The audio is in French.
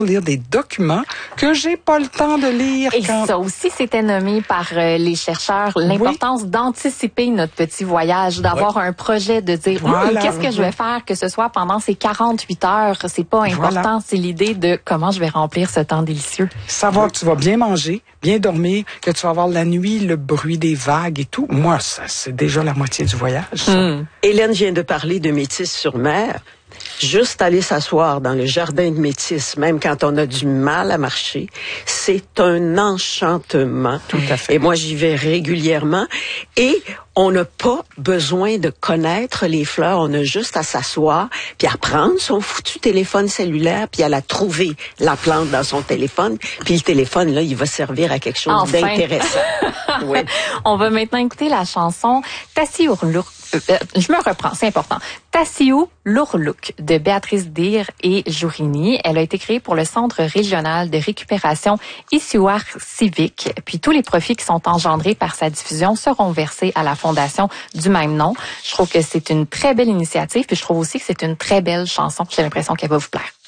lire des documents que j'ai pas le temps de lire. Et ça aussi, c'était nommé par les chercheurs, l'importance d'anticiper notre petit voyage, d'avoir un projet, de dire qu'est-ce que je vais faire, que ce soit pendant ces 48 heures, c'est pas important, c'est l'idée de comment je vais remplir ce temps délicieux. Savoir que tu vas bien manger, bien dormir, que tu vas avoir la nuit, le bruit des vagues et tout. Moi, ça, c'est déjà la moitié du voyage. Hélène vient de parler de Métis-sur-Mer. Juste aller s'asseoir dans le jardin de Métis, même quand on a du mal à marcher, c'est un enchantement. Tout à fait. Et moi, j'y vais régulièrement. Et on n'a pas besoin de connaître les fleurs. On a juste à s'asseoir, puis à prendre son foutu téléphone cellulaire, puis à la trouver, la plante dans son téléphone. Puis le téléphone, là, il va servir à quelque chose d'intéressant. Oui. On va maintenant écouter la chanson Tassiou Lurluk. Je me reprends, c'est important. Tassiou Lurluk de Béatrice Dir et Jourini. Elle a été créée pour le Centre régional de récupération Issuar Civique. Puis tous les profits qui sont engendrés par sa diffusion seront versés à la fondation du même nom. Je trouve que c'est une très belle initiative, puis je trouve aussi que c'est une très belle chanson. J'ai l'impression qu'elle va vous plaire.